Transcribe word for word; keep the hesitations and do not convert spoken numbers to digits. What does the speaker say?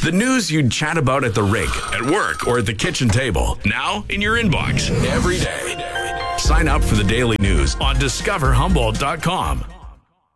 The news you'd chat about at the rink, at work, or at the kitchen table. Now in your inbox every day. Sign up for the daily news on discover humboldt dot com.